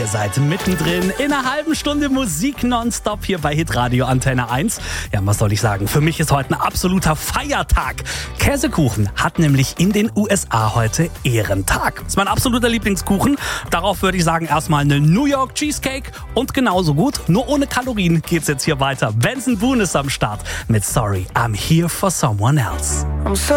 seid mittendrin in einer halben Stunde Musik nonstop hier bei Hitradio Antenne 1. Ja, was soll ich sagen? Für mich ist heute ein absoluter Feiertag. Käsekuchen hat nämlich in den USA heute Ehrentag. Das ist mein absoluter Lieblingskuchen. Darauf würde ich sagen, erstmal eine New York Cheesecake und genauso gut, nur ohne Kalorien geht's jetzt hier weiter. Benson Boone ist am Start mit Sorry, I'm Here for Someone Else.